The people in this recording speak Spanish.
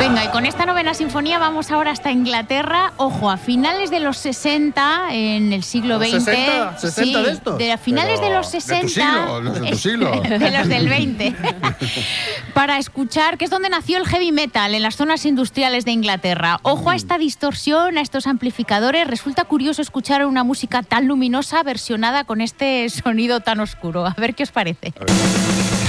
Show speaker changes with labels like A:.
A: Venga, y con esta novena sinfonía vamos ahora hasta Inglaterra. Ojo, a finales de los 60, en el siglo XX.
B: ¿60
A: sí,
B: de estos?
A: A finales de los 60.
C: De tu siglo.
A: De los del 20. Para escuchar, que es donde nació el heavy metal, en las zonas industriales de Inglaterra. Ojo a esta distorsión, a estos amplificadores. Resulta curioso escuchar una música tan luminosa versionada con este sonido tan oscuro. A ver qué os parece.